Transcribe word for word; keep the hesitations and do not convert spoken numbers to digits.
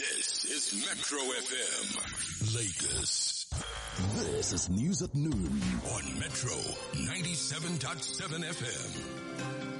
This is Metro F M, Lagos. This is News at Noon on Metro ninety-seven point seven F M.